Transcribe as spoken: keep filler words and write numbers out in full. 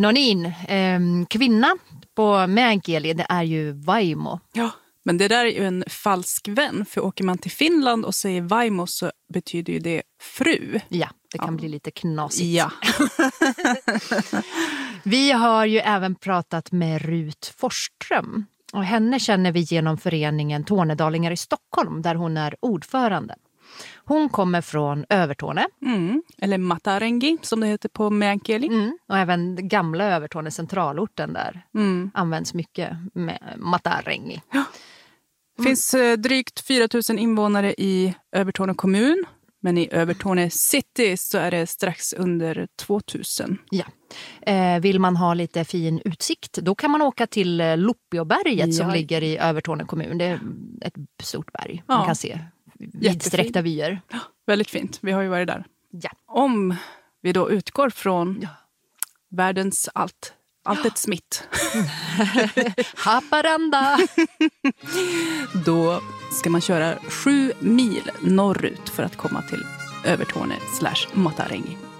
Nonin, eh, kvinna på meänkieli, det är ju vaimo. Ja, men det där är ju en falsk vän. För åker man till Finland och säger vaimo så betyder ju det fru. Ja, det kan ja. bli lite knasigt. Ja. Vi har ju även pratat med Rut Forsström. Och henne känner vi genom föreningen Tornedalingar i Stockholm där hon är ordförande. Hon kommer från Övertorne. Mm. Eller Matarengi som det heter på meänkieli. Mm. Och även gamla Övertorne, centralorten där, mm. används mycket med Matarengi. Ja. Det finns eh, drygt fyra tusen invånare i Övertorne kommun. Men i Övertorne city så är det strax under två tusen. Ja. Eh, vill man ha lite fin utsikt, då kan man åka till eh, Loppioberget ja. som ligger i Övertorne kommun. Det är ett stort berg. Ja. Man kan se vidsträckta vyer. Ja, väldigt fint. Vi har ju varit där. Ja. Om vi då utgår från ja. världens allt. Allt ett smitt. Haparanda. Då ska man köra sju mil norrut för att komma till Övertorne slash Matarengi.